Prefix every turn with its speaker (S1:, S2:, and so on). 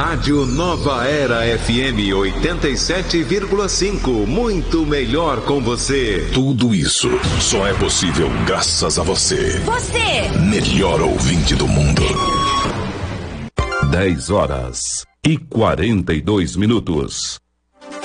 S1: Rádio Nova Era FM 87,5. Muito melhor com você.
S2: Tudo isso só é possível graças a você.
S3: Você!
S2: Melhor ouvinte do mundo.
S4: 10 horas e 42 minutos.